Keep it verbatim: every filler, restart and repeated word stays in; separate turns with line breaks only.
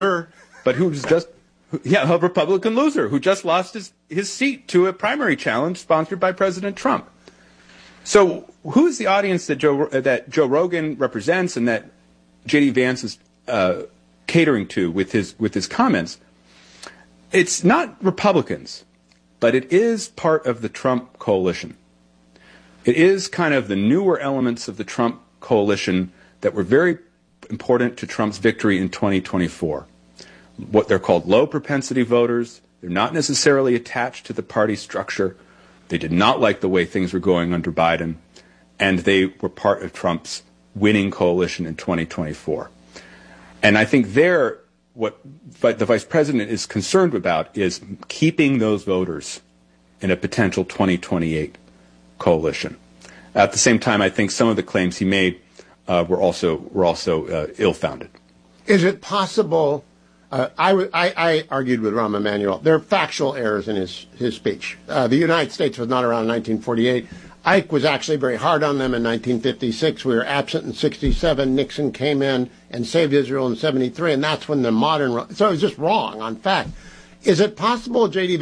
but who's just, yeah, a Republican loser who just lost his, his seat to a primary challenge sponsored by President Trump. So who's the audience that Joe, that Joe Rogan represents and that J D. Vance is uh, catering to with his, with his comments? It's not Republicans, but it is part of the Trump coalition. It is kind of the newer elements of the Trump coalition that were very important to Trump's victory in twenty twenty-four. What they're called low propensity voters. They're not necessarily attached to the party structure. They did not like the way things were going under Biden, and they were part of Trump's winning coalition in twenty twenty-four. And I think there, what the vice president is concerned about is keeping those voters in a potential twenty twenty-eight coalition. At the same time, I think some of the claims he made uh, were also were also uh, ill-founded.
Is it possible? Uh, I, I, I argued with Rahm Emanuel. There are factual errors in his his speech. Uh, the United States was not around in nineteen forty-eight. Ike was actually very hard on them in nineteen fifty-six. We were absent in sixty-seven. Nixon came in and saved Israel in seventy-three, and that's when the modern. So it was just wrong on fact. Is it possible, J D.